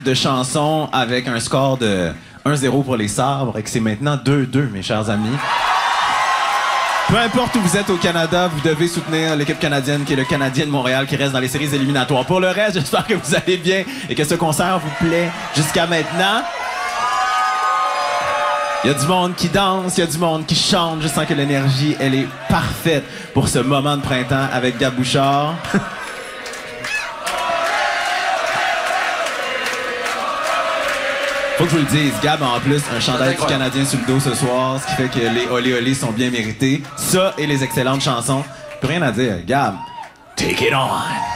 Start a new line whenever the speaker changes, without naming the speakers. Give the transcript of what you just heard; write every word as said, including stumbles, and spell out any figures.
de chansons avec un score de un zéro pour les sabres et que c'est maintenant deux deux, mes chers amis. Peu importe où vous êtes au Canada, vous devez soutenir l'équipe canadienne qui est le Canadien de Montréal qui reste dans les séries éliminatoires. Pour le reste, j'espère que vous allez bien et que ce concert vous plaît jusqu'à maintenant. Il y a du monde qui danse, il y a du monde qui chante. Je sens que l'énergie, elle est parfaite pour ce moment de printemps avec Gab Bouchard. Faut que je vous le dise, Gab a en plus un chandail du Canadien sur le dos ce soir, ce qui fait que les olé olé sont bien mérités. Ça et les excellentes chansons. Plus rien à dire. Gab, take it on!